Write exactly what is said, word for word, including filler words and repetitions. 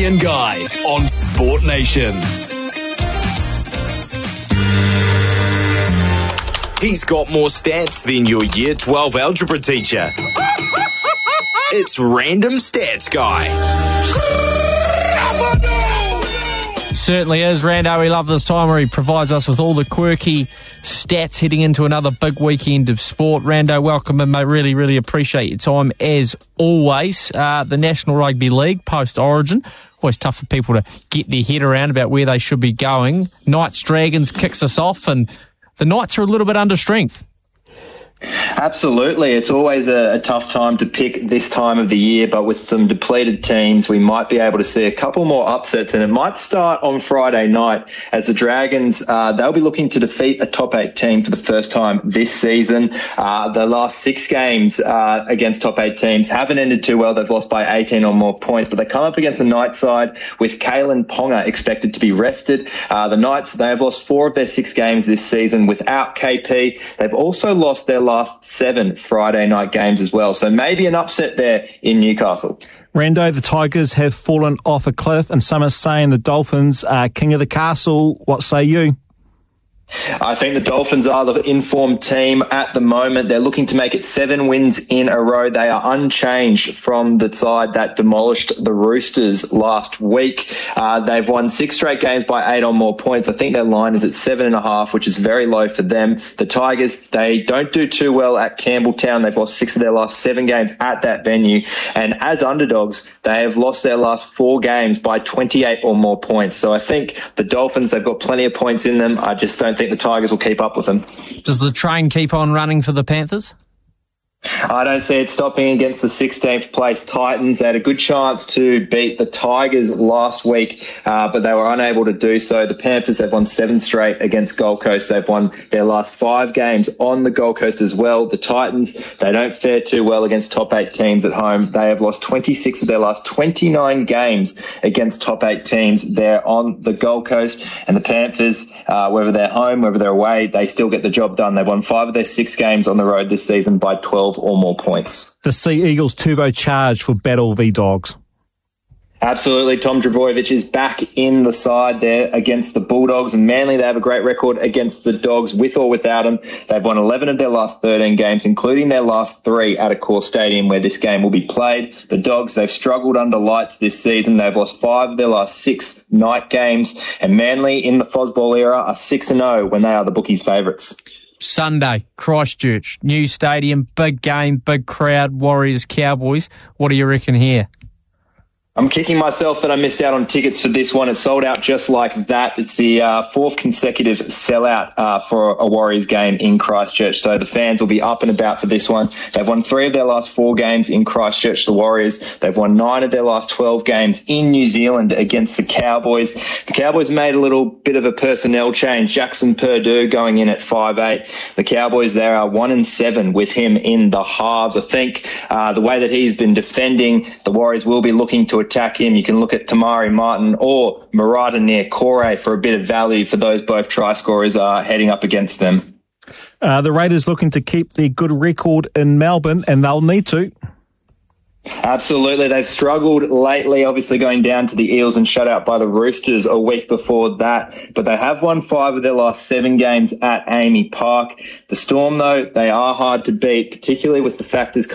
and Guy on Sport Nation. He's got more stats than your Year twelve algebra teacher. It's Random Stats Guy. Certainly is, Rando. We love this time where he provides us with all the quirky stats heading into another big weekend of sport. Rando, welcome in, mate. Really, really appreciate your time as always. Uh, the National Rugby League post-Origin. Always tough for people to get their head around about where they should be going. Knights Dragons kicks us off, and the Knights are a little bit under strength. Absolutely. It's always a, a tough time to pick this time of the year, but with some depleted teams, we might be able to see a couple more upsets, and it might start on Friday night as the Dragons, uh, they'll be looking to defeat a top eight team for the first time this season. Uh, the last six games uh, against top eight teams haven't ended too well. They've lost by eighteen or more points, but they come up against the Knights side with Kalen Ponga expected to be rested. Uh, the Knights, they have lost four of their six games this season without K P. They've also lost their last seven Friday night games as well. So maybe an upset there in Newcastle. Rando, the Tigers have fallen off a cliff, and some are saying the Dolphins are king of the castle. What say you? I think the Dolphins are the informed team at the moment. They're looking to make it seven wins in a row. They are unchanged from the side that demolished the Roosters last week. Uh, they've won six straight games by eight or more points. I think their line is at seven and a half, which is very low for them. The Tigers, they don't do too well at Campbelltown. They've lost six of their last seven games at that venue. And as underdogs, they have lost their last four games by twenty-eight or more points. So I think the Dolphins, they've got plenty of points in them. I just don't think the Tigers will keep up with them. Does the train keep on running for the Panthers? I don't see it stopping against the sixteenth place Titans. They had a good chance to beat the Tigers last week, uh, but they were unable to do so. The Panthers have won seven straight against Gold Coast. They've won their last five games on the Gold Coast as well. The Titans, they don't fare too well against top eight teams at home. They have lost twenty-six of their last twenty-nine games against top eight teams there on the Gold Coast. And the Panthers, uh, whether they're home, whether they're away, they still get the job done. They've won five of their six games on the road this season by twelve or more points. The Sea Eagles turbocharged for Battle v Dogs. Absolutely. Tom Trbojevic is back in the side there against the Bulldogs, and Manly, they have a great record against the Dogs with or without them. They've won eleven of their last thirteen games, including their last three at Accor Stadium where this game will be played. The Dogs, they've struggled under lights this season. They've lost five of their last six night games, and Manly in the Fozball era are six and oh when they are the bookies' favourites. Sunday, Christchurch, new stadium, big game, big crowd, Warriors, Cowboys. What do you reckon here? I'm kicking myself that I missed out on tickets for this one. It sold out just like that. It's the uh, fourth consecutive sellout uh, for a Warriors game in Christchurch. So the fans will be up and about for this one. They've won three of their last four games in Christchurch, the Warriors. They've won nine of their last twelve games in New Zealand against the Cowboys. The Cowboys made a little bit of a personnel change. Jackson Purdue going in at five eight. The Cowboys, they are one and seven with him in the halves. I think uh, the way that he's been defending, the Warriors will be looking to attack him. You can look at Tamari Martin or Murata near Corey for a bit of value for those both try scorers are heading up against them. Uh, the Raiders looking to keep their good record in Melbourne, and they'll need to. Absolutely. They've struggled lately, obviously going down to the Eels and shut out by the Roosters a week before that. But they have won five of their last seven games at Amy Park. The Storm, though, they are hard to beat, particularly with the factors